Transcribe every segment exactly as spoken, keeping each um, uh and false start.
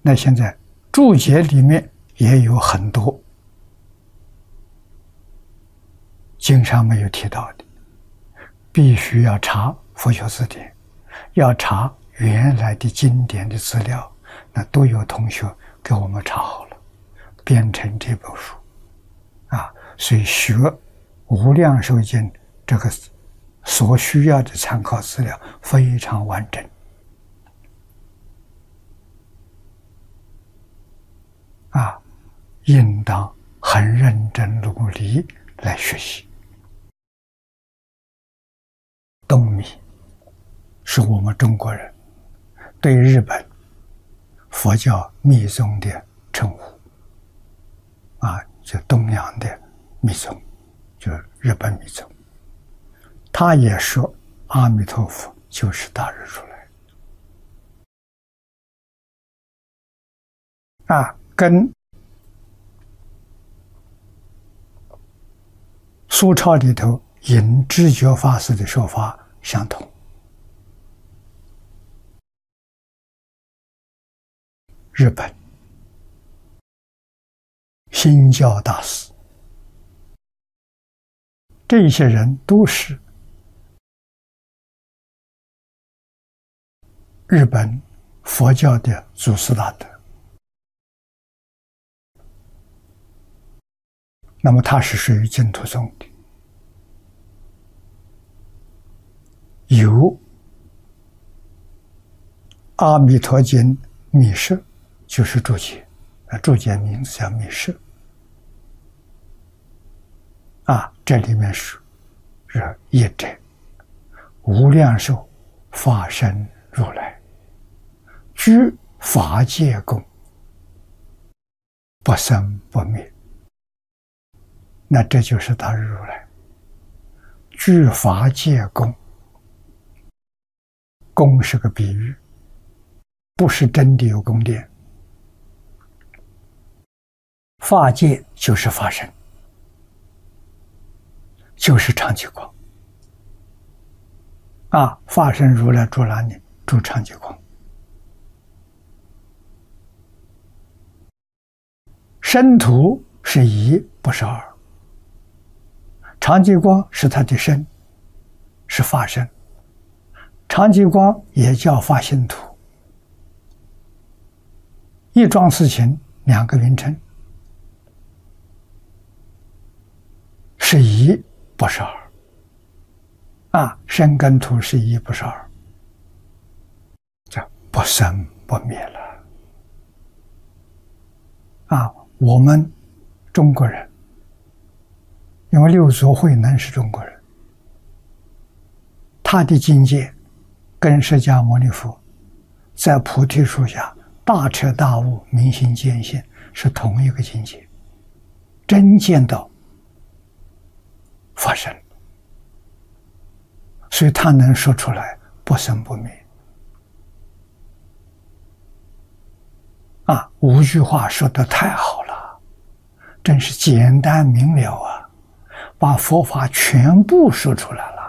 那现在注解里面也有很多经上没有提到的，必须要查佛学字典，要查原来的经典的资料，那都有同学给我们查好了，编成这本书啊。所以学《无量寿经》这个所需要的参考资料非常完整啊，应当很认真努力来学习。东密是我们中国人对日本佛教密宗的称呼啊，就东洋的密宗，就是日本密宗。他也说阿弥陀佛就是大日如来啊，跟苏钞里头引知觉法师的说法相同。日本新教大师，这些人都是日本佛教的祖师大德。那么他是属于净土宗的，有《阿弥陀经》密摄，就是注解，啊，注解名字叫密摄。啊，这里面是是译者无量寿法身如来，居法界供，不生不灭。那这就是大日如来，居法界供，供是个比喻，不是真的有宫殿。法界就是法身，就是常寂光啊！法身如来住哪里？住常寂光。身土是一，不是二。常寂光是他的身，是法身。常寂光也叫法性土，一桩事情两个名称，是一不是二啊，身跟土是一不是二，这不生不灭了啊！我们中国人，因为六祖慧能是中国人，他的境界跟释迦牟尼佛在菩提树下大彻大悟、明心见性是同一个境界，真见到法身，所以他能说出来不生不灭啊！五句话说得太好了，真是简单明了啊，把佛法全部说出来了。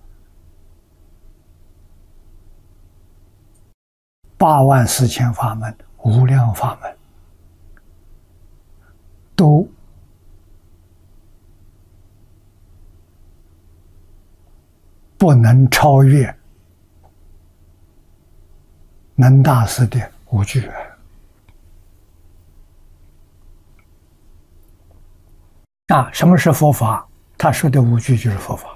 八万四千法门，无量法门，都不能超越能大师的五句啊！什么是佛法？他说的五句就是佛法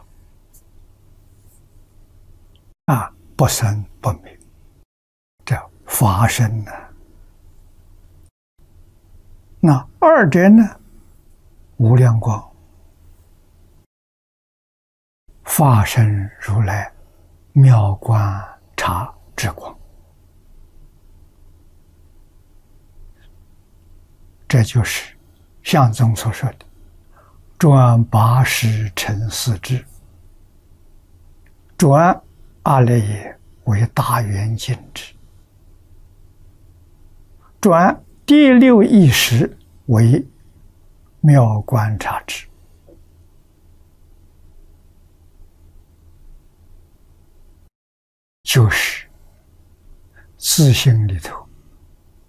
啊！不生不灭，叫法身呢。那二者呢？无量光，法身如来妙观察之光，这就是相宗所说的转八识成四智，转阿赖耶为大圆镜智，转第六意识为妙观察智。就是自性里头